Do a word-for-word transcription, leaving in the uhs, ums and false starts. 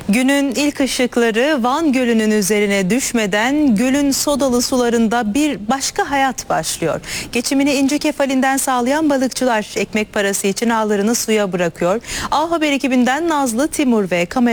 Günün ilk ışıkları Van Gölü'nün üzerine düşmeden gölün sodalı sularında bir başka hayat başlıyor. Geçimini inci kefalinden sağlayan balıkçılar ekmek parası için ağlarını suya bırakıyor. A Haber ekibinden Nazlı, Timur ve kamera